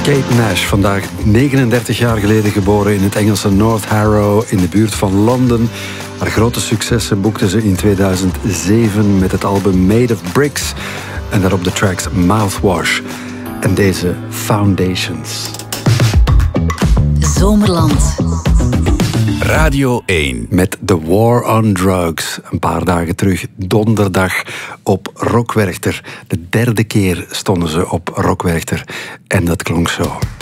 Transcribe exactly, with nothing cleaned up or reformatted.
Kate Nash, vandaag negenendertig jaar geleden geboren in het Engelse North Harrow in de buurt van Londen. Haar grote successen boekte ze in tweeduizend zeven met het album Made of Bricks en daarop de tracks Mouthwash en deze Foundations. Zomerland. Radio één. Met The War on Drugs. Een paar dagen terug, donderdag, op Rock Werchter. De derde keer stonden ze op Rock Werchter. En dat klonk zo.